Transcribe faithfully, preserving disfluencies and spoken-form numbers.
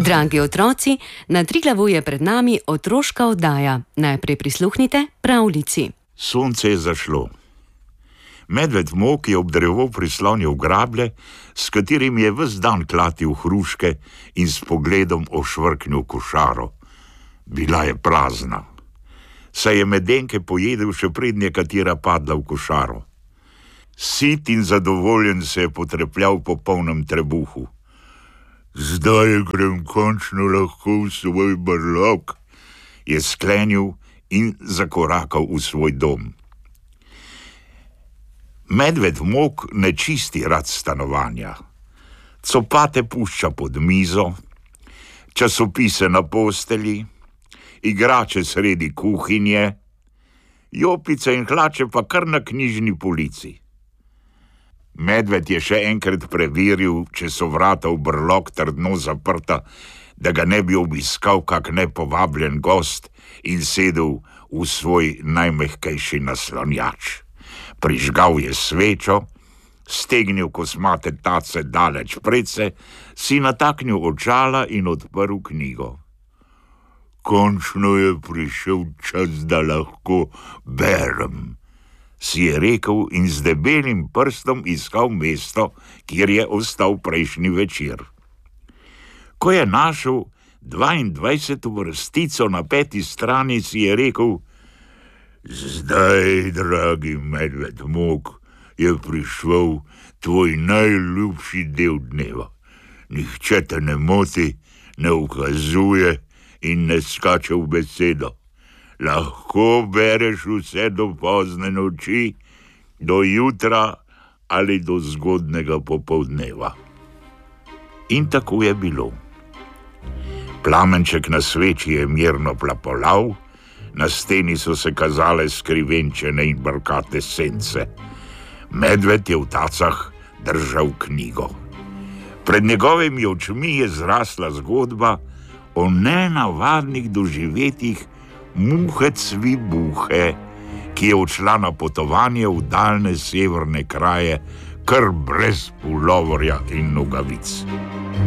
Dragi otroci, na Triglavu je pred nami otroška oddaja. Najprej prisluhnite pravljici. Sonce je zašlo. Medved Mok je ob drevo prislonil grablje, s katerim je ves dan klatil hruške in s pogledom ošvrknil košaro. Bila je prazna. Saj je medenke pojedel, še prednje katera padla v košaro. Sit in zadovoljen se je potrepljal po polnem trebuhu. Zdaj grem končno lahko v svoj brlog, je sklenil in zakorakal v svoj dom. Medved Mok ne čisti rad stanovanja. Copate pušča pod mizo, časopise na postelji, igrače sredi kuhinje, jopice in hlače pa kar na knjižni polici. Medved je še enkrat preveril, če so vrata v brlog trdno zaprta, da ga ne bi obiskal kak nepovabljen gost in sedel v svoj najmehkejši naslonjač. Prižgal je svečo, stegnil kosmate tace daleč predse, si nataknil očala in odprl knjigo. Končno je prišel čas, da lahko berem, si je rekel in z debelim prstom iskal mesto, kjer je ostal prejšnji večer. Ko je našel dvaindvajseto vrstico na peti strani, si je rekel: Zdaj, dragi medved Mok, je prišel tvoj najljubši del dneva. Nihče te ne moti, ne ukazuje in ne skače v besedo. Lahko bereš vse do pozne noči, do jutra ali do zgodnega popoldneva. In tako je bilo. Plamenček na sveči je mirno plapolal, na steni so se kazale skrivenčene in brkate sence. Medved je v tacah držal knjigo. Pred njegovimi očmi je zrasla zgodba o nenavadnih doživetjih Muhe Cvibuhe, ki je odšla na potovanje v daljne severne kraje, kar brez puloverja in nogavic.